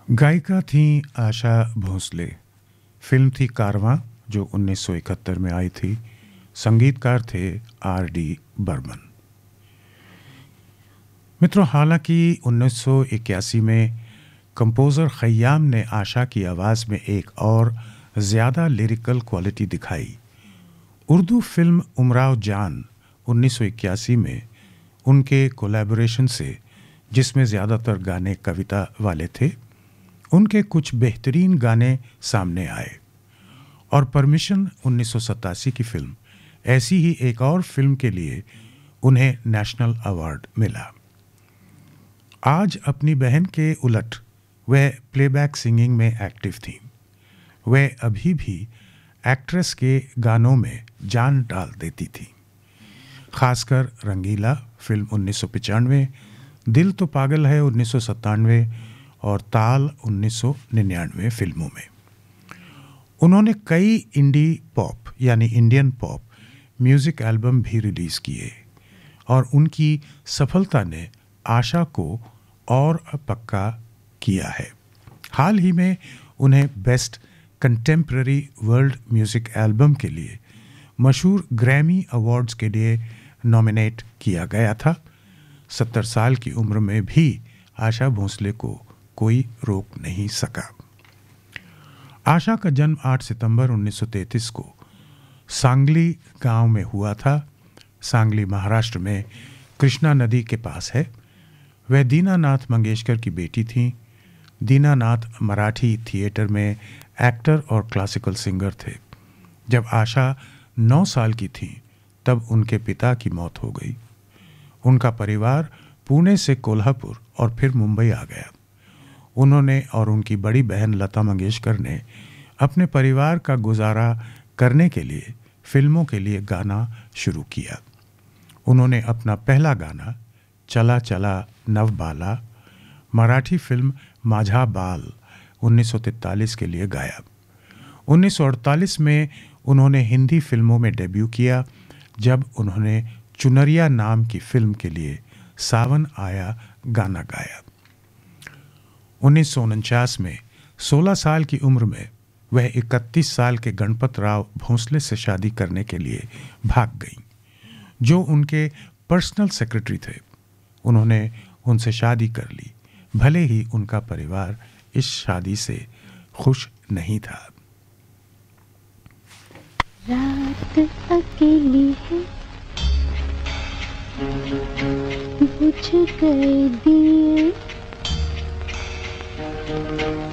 गायिका थीं आशा भोसले। फिल्म थी कारवां जो 1971 में आई थी। संगीतकार थे R.D. बर्मन। मित्रों, हालांकि 1981 में कंपोज़र खय्याम ने आशा की आवाज़ में एक और ज़्यादा लिरिकल क्वालिटी दिखाई। उर्दू फिल्म उमराव जान 1981 में उनके कोलैबोरेशन से, जिसमें ज़्यादातर गाने कविता वाले थे, उनके कुछ बेहतरीन गाने सामने आए और परमिशन 1987 की फिल्म, ऐसी ही एक और फिल्म के लिए उन्हें नेशनल अवार्ड मिला। आज अपनी बहन के उलट वह प्लेबैक सिंगिंग में एक्टिव थीं। वह अभी भी एक्ट्रेस के गानों में जान डाल देती थीं, खासकर रंगीला फिल्म 1995, दिल तो पागल है 1997 और ताल 1999 फिल्मों में। उन्होंने कई इंडी पॉप यानी इंडियन पॉप म्यूज़िक एल्बम भी रिलीज़ किए और उनकी सफलता ने आशा को और पक्का किया है। हाल ही में उन्हें best contemporary world music album के लिए मशहूर ग्रैमी अवार्ड्स के लिए नॉमिनेट किया गया था। 70 साल की उम्र में भी आशा भोसले को कोई रोक नहीं सका। आशा का जन्म 8 सितंबर 1933 को सांगली गांव में हुआ था। सांगली महाराष्ट्र में कृष्णा नदी के पास है। वह दीनानाथ मंगेशकर की बेटी थीं। दीनानाथ मराठी थिएटर में एक्टर और क्लासिकल सिंगर थे। जब आशा 9 साल की थीं तब उनके पिता की मौत हो गई। उनका परिवार पुणे से कोल्हापुर और फिर मुंबई आ गया। उन्होंने और उनकी बड़ी बहन लता मंगेशकर ने अपने परिवार का गुजारा करने के लिए फिल्मों के लिए गाना शुरू किया। उन्होंने अपना पहला गाना चला चला नवबाला मराठी फिल्म माझा बाल 1943 के लिए गाया। 1948 में उन्होंने हिंदी फिल्मों में डेब्यू किया जब उन्होंने चुनरिया नाम की फिल्म के लिए सावन आया गाना गाया। 1949 में 16 साल की उम्र में वह 31 साल के गणपत राव भोसले से शादी करने के लिए भाग गईं, जो उनके पर्सनल सेक्रेटरी थे। उन्होंने उनसे शादी कर ली, भले ही उनका परिवार इस शादी से खुश नहीं था। रात अकेली है, बुझ गए दिए,